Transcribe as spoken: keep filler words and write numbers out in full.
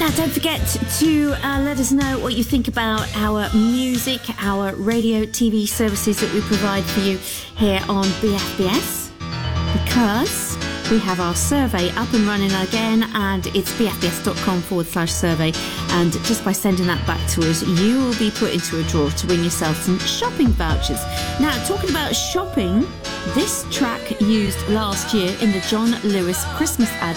Now, don't forget to uh, let us know what you think about our music, our radio, T V services that we provide for you here on B F B S, because we have our survey up and running again, and it's bfbs.com forward slash survey. And just by sending that back to us, you will be put into a draw to win yourself some shopping vouchers. Now, talking about shopping, this track used last year in the John Lewis Christmas ad